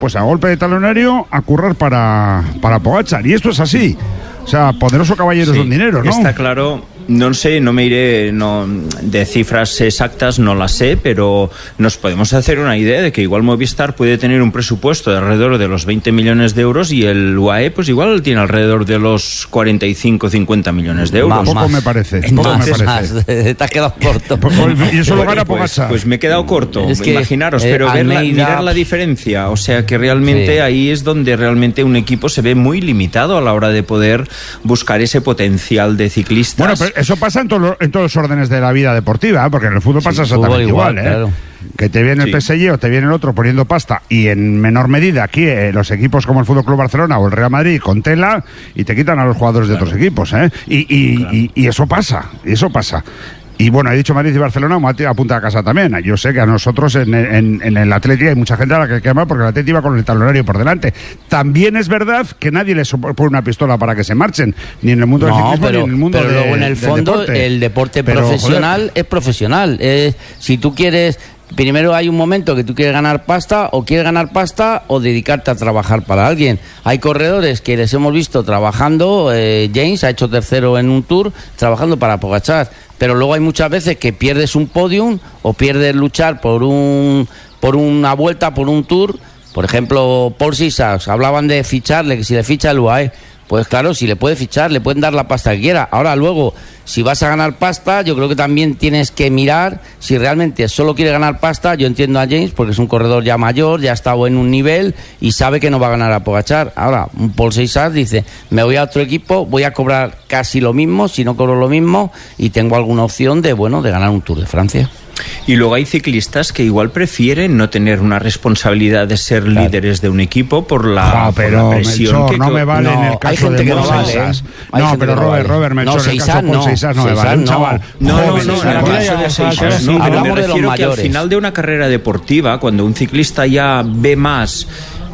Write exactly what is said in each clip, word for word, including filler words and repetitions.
pues a golpe de talonario a currar para, para Pogačar. Y esto es así. O sea, poderoso caballero es un dinero, ¿no? Está claro. No sé, no me iré no, de cifras exactas, no las sé, pero nos podemos hacer una idea de que igual Movistar puede tener un presupuesto de alrededor de los veinte millones de euros y el U A E pues igual tiene alrededor de los cuarenta y cinco, cincuenta millones de euros. Poco más. me parece, poco más, me parece. Más. Te has quedado corto. Y eso lo gana pues, Pogačar. pues me he quedado corto, es que, imaginaros, eh, pero ver la, Almeida... mirar la diferencia, o sea que realmente sí. Ahí es donde realmente un equipo se ve muy limitado a la hora de poder buscar ese potencial de ciclistas. Bueno, pero eso pasa en todos los en todos los órdenes de la vida deportiva, ¿eh? Porque en el fútbol pasa sí, exactamente igual, igual, ¿eh? Claro. Que te viene el sí. P S G o te viene el otro poniendo pasta, y en menor medida aquí eh, los equipos como el Fútbol Club Barcelona o el Real Madrid con tela, y te quitan a los jugadores de claro. otros equipos, ¿eh? Y, y, claro. y, y eso pasa, y eso pasa. Y bueno, he dicho Madrid y Barcelona, Mati apunta a casa también. Yo sé que a nosotros en, en, en el Atleti hay mucha gente a la que quema porque el Atleti iba con el talonario por delante. También es verdad que nadie les pone una pistola para que se marchen, ni en el mundo no, del ciclismo pero, ni en el mundo pero de, luego en el fondo deporte. El deporte pero, profesional joder. es profesional. Eh, si tú quieres... Primero hay un momento que tú quieres ganar pasta, o quieres ganar pasta o dedicarte a trabajar para alguien. Hay corredores que les hemos visto trabajando, eh, James ha hecho tercero en un Tour, trabajando para Pogačar, pero luego hay muchas veces que pierdes un podium o pierdes luchar por un por una vuelta, por un Tour. Por ejemplo, Paul Sisas, hablaban de ficharle, que si le ficha el U A E. Pues claro, si le puede fichar, le pueden dar la pasta que quiera. Ahora luego, si vas a ganar pasta, yo creo que también tienes que mirar si realmente solo quiere ganar pasta. Yo entiendo a James porque es un corredor ya mayor, ya ha estado en un nivel y sabe que no va a ganar a Pogačar. Ahora, un Paul Sisas dice, me voy a otro equipo, voy a cobrar casi lo mismo, si no cobro lo mismo, y tengo alguna opción de, bueno, de ganar un Tour de Francia. Y luego hay ciclistas que igual prefieren no tener una responsabilidad de ser claro. líderes de un equipo por la, no, pero, por la presión. Melchor, que no me vale no, en el caso hay gente de que no vale, Seisas. ¿eh? No, pero Robert, vale. Robert, Melchor, no, en el caso de Paul Seisas no me vale. Un chaval No, no, joven, no, no, no, joven, no, de Seisas, no, pero me refiero que al final de una carrera deportiva, cuando un ciclista ya ve más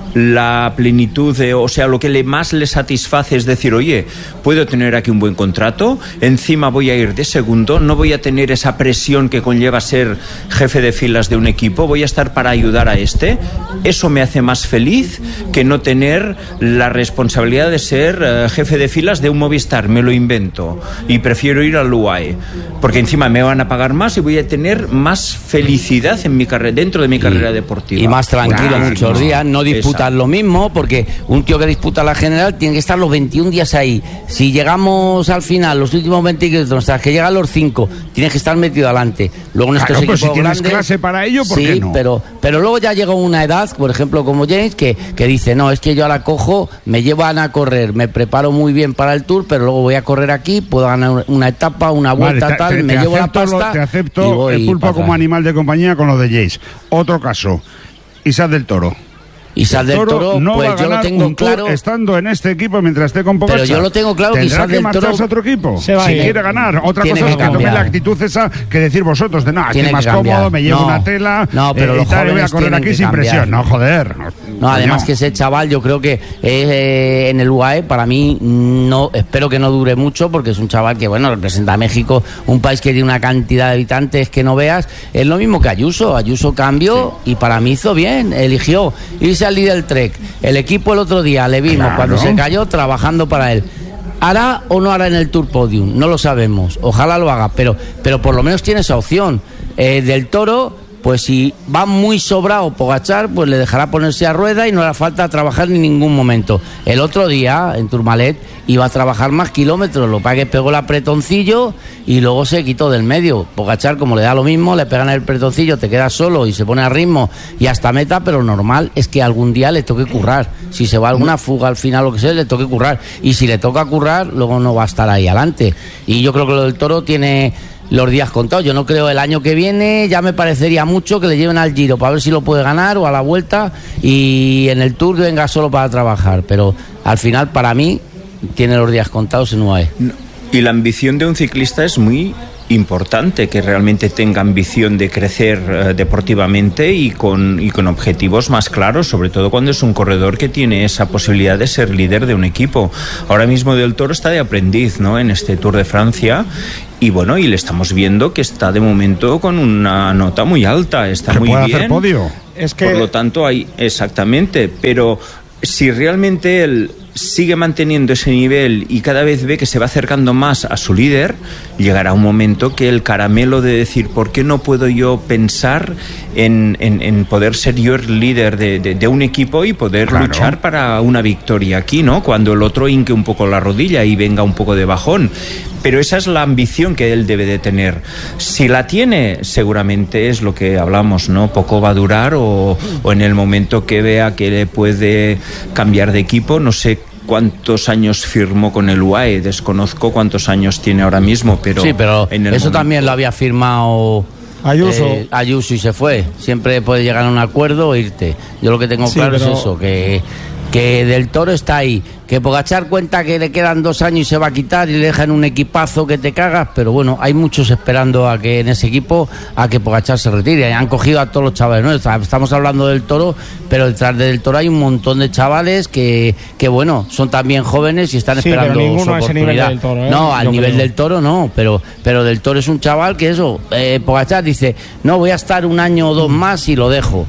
la plenitud, de, o sea, lo que le más le satisface es decir, oye, puedo tener aquí un buen contrato, encima voy a ir de segundo, no voy a tener esa presión que conlleva ser jefe de filas de un equipo, voy a estar para ayudar a este, eso me hace más feliz que no tener la responsabilidad de ser uh, jefe de filas de un Movistar, me lo invento, y prefiero ir al U A E, porque encima me van a pagar más y voy a tener más felicidad en mi carrera, dentro de mi carrera y, deportiva. Y más tranquilo claro, muchos no, días, no disputas lo mismo, porque un tío que disputa la general tiene que estar los veintiún días ahí. Si llegamos al final, los últimos veinte kilómetros, hasta que llegan los cinco, tienes que estar metido adelante. Luego en estos claro, equipos pues si tienes grandes, clase para ello, ¿por sí, qué no? pero, pero luego ya llega una edad, por ejemplo como James, que, que dice, no, es que yo ahora cojo, me llevan a correr, me preparo muy bien para el Tour, pero luego voy a correr aquí, puedo ganar una etapa, una vuelta, vale, te, tal, te, me te llevo la pasta. Lo, te acepto el pulpo como animal de compañía con lo de Jace. Otro caso, Isaac del Toro. Isaac del Toro, no pues va a yo lo tengo claro. Estando en este equipo mientras esté con Pogačar. Pero yo lo tengo claro que Tendrá Isaac que del marcharse Toro a otro equipo. se va si a ir. quiere ganar. Otra Tiene cosa es que que tome cambiar. la actitud esa que decir vosotros de no, estoy Tiene más que cambiar. cómodo, me llevo no, una tela no, pero eh, los y tal, voy a jóvenes correr tienen aquí que sin cambiar. presión. No, joder. No, además que ese chaval yo creo que eh, en el U A E para mí no, espero que no dure mucho porque es un chaval que bueno representa a México, un país que tiene una cantidad de habitantes que no veas. Es lo mismo que Ayuso. Ayuso cambió sí. y para mí hizo bien, eligió irse al Lidl Trek. El equipo el otro día le vimos claro. cuando se cayó trabajando para él. ¿Hará o no hará en el Tour Podium? No lo sabemos, ojalá lo haga, pero, pero por lo menos tiene esa opción. Eh, del Toro, pues si va muy sobrado Pogačar, pues le dejará ponerse a rueda y no hará falta trabajar en ningún momento. El otro día, en Tourmalet, iba a trabajar más kilómetros, lo que pasa que pegó el apretoncillo y luego se quitó del medio. Pogačar, como le da lo mismo, le pegan el apretoncillo, te quedas solo y se pone a ritmo y hasta meta, pero normal es que algún día le toque currar. Si se va alguna fuga al final, lo que sea, le toque currar. Y si le toca currar, luego no va a estar ahí adelante. Y yo creo que lo del Toro tiene los días contados. Yo no creo el año que viene, ya me parecería mucho que le lleven al Giro para ver si lo puede ganar o a la Vuelta y en el Tour venga solo para trabajar, pero al final para mí tiene los días contados en U A E. Y la ambición de un ciclista es muy importante, que realmente tenga ambición de crecer eh, deportivamente y con, y con objetivos más claros, sobre todo cuando es un corredor que tiene esa posibilidad de ser líder de un equipo. Ahora mismo Del Toro está de aprendiz, ¿no?, en este Tour de Francia. Y bueno, y le estamos viendo que está de momento con una nota muy alta, está que muy puede bien. hacer podio. es que... Por lo tanto, hay exactamente, pero si realmente él sigue manteniendo ese nivel y cada vez ve que se va acercando más a su líder, llegará un momento que el caramelo de decir, ¿por qué no puedo yo pensar en, en, en poder ser yo el líder de, de, de un equipo y poder claro. luchar para una victoria aquí, ¿no? Cuando el otro hinque un poco la rodilla y venga un poco de bajón. Pero esa es la ambición que él debe de tener. Si la tiene, seguramente es lo que hablamos, ¿no? Poco va a durar o, o en el momento que vea que le puede cambiar de equipo, no sé cuántos años firmó con el U A E, desconozco cuántos años tiene ahora mismo, pero... Sí, pero en el eso momento... también lo había firmado... Ayuso. Eh, Ayuso y se fue. Siempre puede llegar a un acuerdo o irte. Yo lo que tengo sí, claro pero... es eso, que... que Del Toro está ahí, que Pogačar cuenta que le quedan dos años y se va a quitar y le dejan un equipazo que te cagas, pero bueno, hay muchos esperando a que en ese equipo a que Pogačar se retire. Han cogido a todos los chavales, ¿no? Estamos hablando del Toro, pero detrás del Toro hay un montón de chavales que, que bueno, son también jóvenes y están sí, esperando pero ninguno su a ese oportunidad. Nivel del Toro, ¿eh? No, al Yo nivel creo. del Toro no, pero, pero del Toro es un chaval que eso, eh, Pogačar dice, no, voy a estar un año o dos más y lo dejo.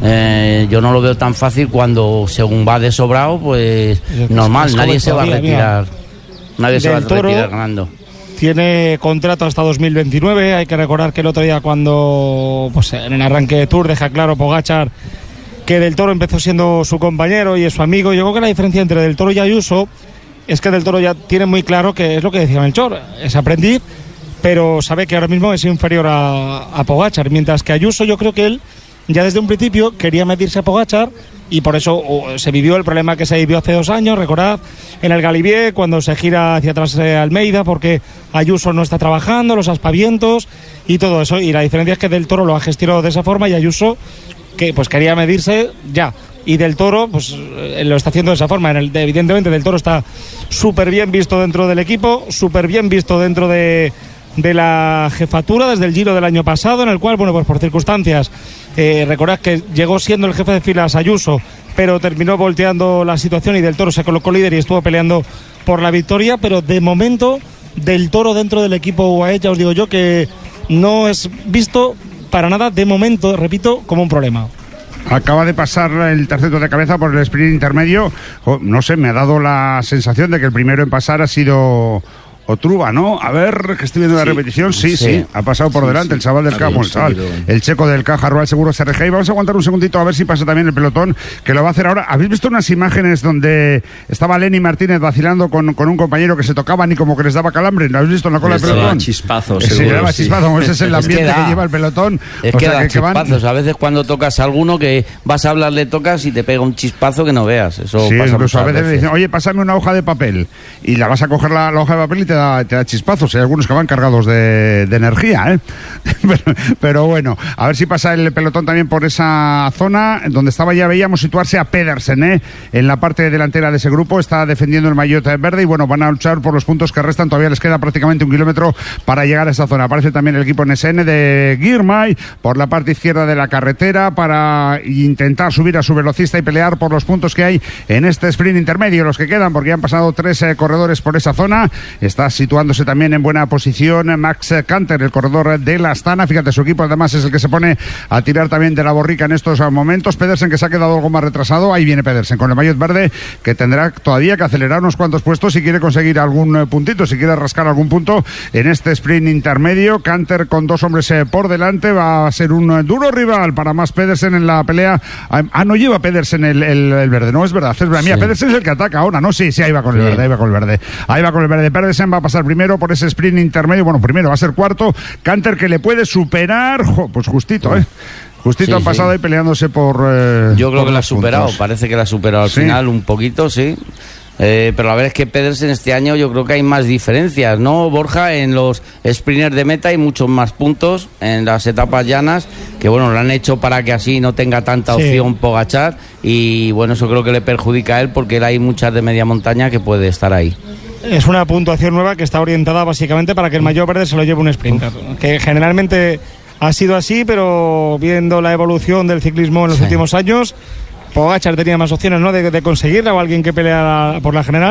Eh, yo no lo veo tan fácil cuando según va de sobrado, pues normal, es nadie se va a retirar, nadie se va a retirar ganando. Tiene contrato hasta dos mil veintinueve, hay que recordar que el otro día cuando pues en el arranque de Tour deja claro Pogačar que Del Toro empezó siendo su compañero y es su amigo. Yo creo que la diferencia entre Del Toro y Ayuso es que Del Toro ya tiene muy claro que es lo que decía Melchor, es aprendiz, pero sabe que ahora mismo es inferior a, a Pogačar, mientras que Ayuso yo creo que él ya desde un principio quería medirse a Pogačar y por eso oh, se vivió el problema que se vivió hace dos años, recordad, en el Galibier, cuando se gira hacia atrás eh, Almeida, porque Ayuso no está trabajando, los aspavientos y todo eso, y la diferencia es que Del Toro lo ha gestionado de esa forma y Ayuso que pues quería medirse ya, y Del Toro pues eh, lo está haciendo de esa forma. En el, evidentemente Del Toro está súper bien visto dentro del equipo, súper bien visto dentro de de la jefatura desde el Giro del año pasado, en el cual, bueno, pues por circunstancias, eh, recordad que llegó siendo el jefe de filas Ayuso, pero terminó volteando la situación y Del Toro se colocó líder y estuvo peleando por la victoria, pero de momento Del Toro dentro del equipo U A E, ya os digo yo que no es visto para nada, de momento, repito, como un problema. Acaba de pasar el terceto de cabeza por el sprint intermedio, no sé, me ha dado la sensación de que el primero en pasar ha sido... Otruba, ¿no? A ver, que estoy viendo la sí, repetición. Sí, sí, sí, ha pasado por sí, delante sí. el chaval del Caja, el, chaval, el checo del Caja Rural Seguro C R G. Y vamos a aguantar un segundito a ver si pasa también el pelotón, que lo va a hacer ahora. ¿Habéis visto unas imágenes donde estaba Lenny Martínez vacilando con, con un compañero que se tocaban y como que les daba calambre? ¿Lo habéis visto en la cola del pelotón? Chispazo, sí, seguro, se llama sí. chispazo, ese es el ambiente es que, que lleva el pelotón. Es o que sea, da que, chispazos. Que van... A veces cuando tocas a alguno que vas a hablarle, tocas y te pega un chispazo que no veas. Eso sí, pasa incluso a veces, veces le dicen, oye, pásame una hoja de papel. Y la vas a coger la, la hoja de papel y te da, te da chispazo. Hay algunos que van cargados de, de energía, ¿eh? pero, pero bueno, a ver si pasa el pelotón también por esa zona donde estaba, ya veíamos situarse a Pedersen, ¿eh? En la parte delantera de ese grupo, está defendiendo el maillot verde y bueno, van a luchar por los puntos que restan, todavía les queda prácticamente un kilómetro para llegar a esa zona. Aparece también el equipo N S N de Girmay por la parte izquierda de la carretera para intentar subir a su velocista y pelear por los puntos que hay en este sprint intermedio, los que quedan, porque han pasado tres eh, corredores por esa zona. Está situándose también en buena posición Max Canter, el corredor de la Astana. Fíjate, su equipo además es el que se pone a tirar también de la borrica en estos momentos. Pedersen, que se ha quedado algo más retrasado. Ahí viene Pedersen con el maillot verde, que tendrá todavía que acelerar unos cuantos puestos si quiere conseguir algún puntito, si quiere rascar algún punto en este sprint intermedio. Canter con dos hombres por delante va a ser un duro rival para más Pedersen en la pelea. Ah, no lleva Pedersen el, el, el verde, no es verdad, es verdad. Mira, sí. Pedersen es el que ataca ahora, ¿no? Sí, sí, ahí va con el sí. verde, ahí va con el verde. Ahí va con el verde. Pedersen va a pasar primero por ese sprint intermedio, bueno, primero va a ser cuarto. Canter, que le puede superar, jo, pues justito, ¿eh? Justito sí, han pasado sí. ahí peleándose por eh, yo creo por que la ha superado, puntos. Parece que la ha superado al sí. final un poquito, sí. Eh, pero la verdad es que Pedersen este año yo creo que hay más diferencias, ¿no, Borja? En los sprinters de meta hay muchos más puntos en las etapas llanas, que bueno, lo han hecho para que así no tenga tanta opción sí. Pogačar, y bueno, eso creo que le perjudica a él porque él hay muchas de media montaña que puede estar ahí. Es una puntuación nueva que está orientada básicamente para que el maillot verde se lo lleve un sprinter, que generalmente ha sido así, pero viendo la evolución del ciclismo en los sí. últimos años, Pogačar tenía más opciones, ¿no?, de, de conseguirla, o alguien que peleara por la general,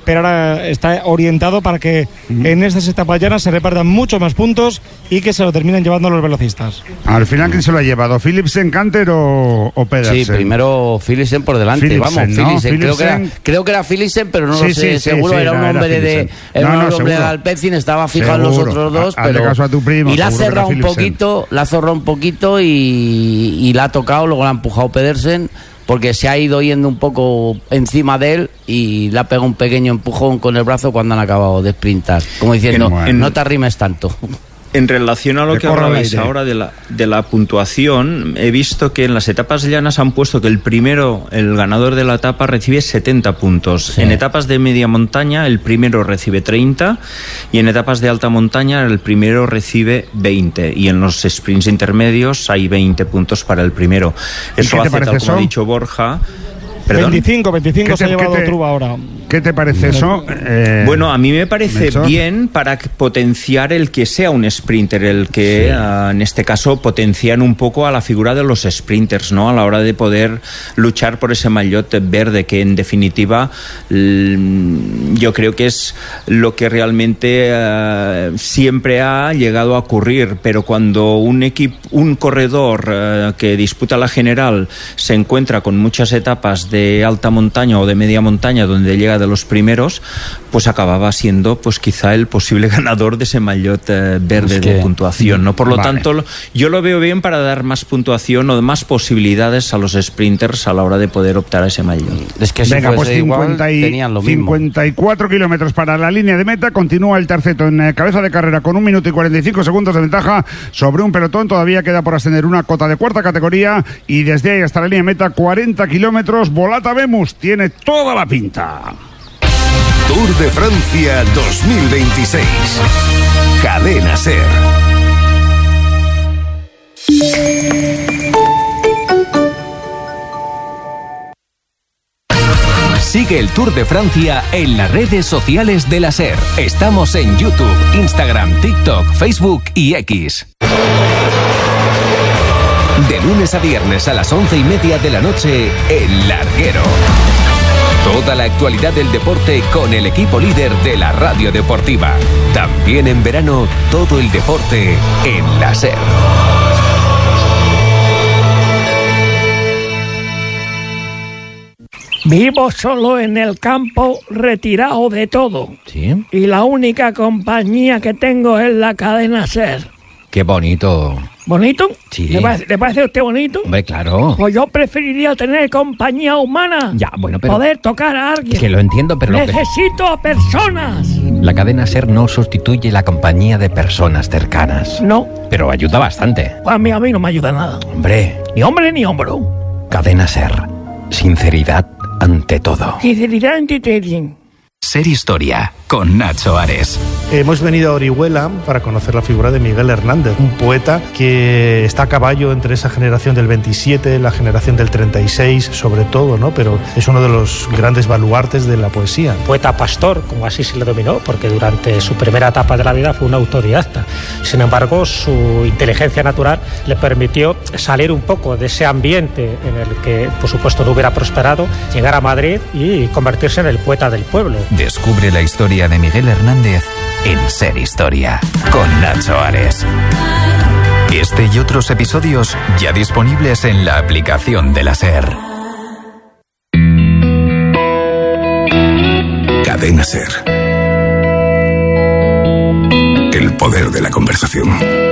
pero ahora está orientado para que uh-huh. en estas etapas llanas se repartan mucho más puntos y que se lo terminen llevando los velocistas. Al final, ¿quién se lo ha llevado? ¿Philipsen, Canter o, o Pedersen? Sí, primero Philipsen por delante. Philipsen, Vamos, ¿no? Philipsen. Creo, que era, creo que era Philipsen, pero no sí, lo sé. Sí, seguro sí, era, un hombre era de era no, un no, hombre de Alpecin, estaba fijado en los otros dos. Hazle pero... caso a tu primo. Y la ha cerrado un poquito, la ha cerrado un poquito y, y la ha tocado, luego la ha empujado Pedersen, porque se ha ido yendo un poco encima de él y le ha pegado un pequeño empujón con el brazo cuando han acabado de sprintar, como diciendo, en, en, no te arrimes tanto. En relación a lo que hablabais ahora de la, de la puntuación, he visto que en las etapas llanas han puesto que el primero, el ganador de la etapa, recibe setenta puntos. Sí. En etapas de media montaña, el primero recibe treinta, y en etapas de alta montaña, el primero recibe veinte. Y en los sprints intermedios hay veinte puntos para el primero. Eso hace, tal como ha dicho Borja... ¿Perdón? veinticinco, veinticinco se ha llevado Truba ahora. ¿Qué te parece eso? Eh, bueno, a mí me parece Melchor. bien para potenciar el que sea un sprinter, el que sí. uh, en este caso potencian un poco a la figura de los sprinters, ¿no? A la hora de poder luchar por ese maillot verde, que en definitiva l- yo creo que es lo que realmente uh, siempre ha llegado a ocurrir, pero cuando un equipo, un corredor uh, que disputa la general se encuentra con muchas etapas de alta montaña o de media montaña donde llega de los primeros, pues acababa siendo pues quizá el posible ganador de ese maillot eh, verde es que, de puntuación, ¿no? Por lo vale. tanto, yo lo veo bien para dar más puntuación o más posibilidades a los sprinters a la hora de poder optar a ese maillot. Es que si Venga, pues cincuenta y, igual, tenían lo mismo. cincuenta y cuatro kilómetros para la línea de meta. Continúa el terceto en eh, cabeza de carrera con un minuto y cuarenta y cinco segundos de ventaja sobre un pelotón. Todavía queda por ascender una cota de cuarta categoría y desde ahí hasta la línea de meta cuarenta kilómetros. Volata Vemus tiene toda la pinta. Tour de Francia dos mil veintiséis. Cadena SER. Sigue el Tour de Francia en las redes sociales de la SER. Estamos en YouTube, Instagram, TikTok, Facebook y X. De lunes a viernes a las once y media de la noche, El Larguero. Toda la actualidad del deporte con el equipo líder de la radio deportiva. También en verano, todo el deporte en la SER. Vivo solo en el campo, retirado de todo. ¿Sí? Y la única compañía que tengo es la cadena SER. ¡Qué bonito! ¿Bonito? Sí. ¿Le parece, ¿le parece a usted bonito? Hombre, claro. Pues yo preferiría tener compañía humana. Ya, bueno, pero... Poder tocar a alguien. Que lo entiendo, pero... Necesito a personas. La cadena SER no sustituye la compañía de personas cercanas. No. Pero ayuda bastante. Pues a mí, a mí no me ayuda nada. Hombre. Ni hombre ni hombro. Cadena SER. Sinceridad ante todo. Sinceridad ante todo. SER Historia, con Nacho Ares. Hemos venido a Orihuela para conocer la figura de Miguel Hernández, un poeta que está a caballo entre esa generación del veintisiete, la generación del treinta y seis, sobre todo, ¿no? Pero es uno de los grandes baluartes de la poesía. Poeta pastor, como así se le dominó, porque durante su primera etapa de la vida fue un autodidacta. Sin embargo, su inteligencia natural le permitió salir un poco de ese ambiente en el que, por supuesto, no hubiera prosperado, llegar a Madrid y convertirse en el poeta del pueblo. Descubre la historia de Miguel Hernández en SER Historia, con Nacho Ares. Este y otros episodios ya disponibles en la aplicación de la SER. Cadena SER. El poder de la conversación.